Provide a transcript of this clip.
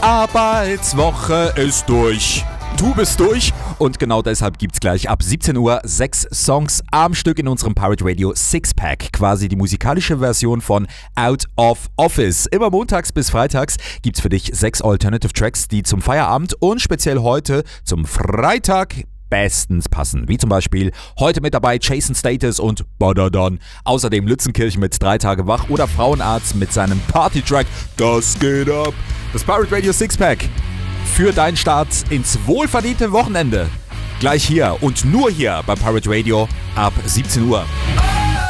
Arbeitswoche ist durch. Du bist durch und genau deshalb gibt's gleich ab 17 Uhr 6 Songs am Stück in unserem Pirate Radio Sixpack. Quasi die musikalische Version von Out of Office. Immer montags bis freitags gibt's für dich 6 Alternative Tracks, die zum Feierabend und speziell heute zum Freitag bestens passen. Wie zum Beispiel heute mit dabei Jason Status und Badadan. Außerdem Lützenkirchen mit 3 Tage wach oder Frauenarzt mit seinem Party-Track Das geht ab. Das Pirate Radio Sixpack für deinen Start ins wohlverdiente Wochenende. Gleich hier und nur hier bei Pirate Radio ab 17 Uhr.